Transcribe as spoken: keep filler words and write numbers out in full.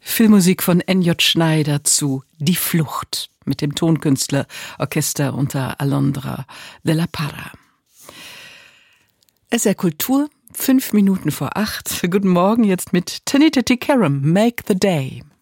Filmmusik von N J Schneider zu Die Flucht mit dem Tonkünstler Orchester unter Alondra de la Parra. S R Kultur, fünf Minuten vor acht. Guten Morgen jetzt mit Tanita Tikaram, Make the Day.